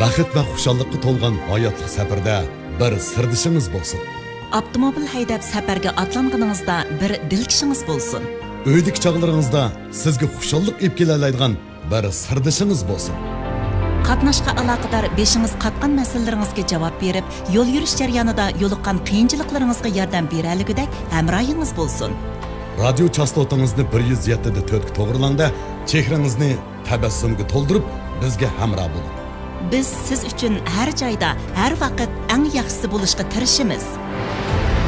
baxit va xushalliqqa to'lgan hayotlik safarda bir sirdishingiz bo'lsin. Avtomobil haydab safarga atlanganingizda bir dilkishingiz bo'lsin. Uydik chog'laringizda sizga xushallik olib kelaoladigan bir sirdishingiz bo'lsin. Qatnashqa aloqador beshingiz qatgan masalalaringizga javob berib, yo'l yurish jarayonida yo'liqqan qiyinchiliklaringizga yordam beraligidek hamrohingiz bo'lsin. Radio chastotangizni 107.4 ga to'g'rilangda, chehrangizni tabassumga to'ldirib, bizga hamroh bo'ling. Biz siz uchun har joyda, har vaqt eng yaxshisi bo'lishga tirishamiz.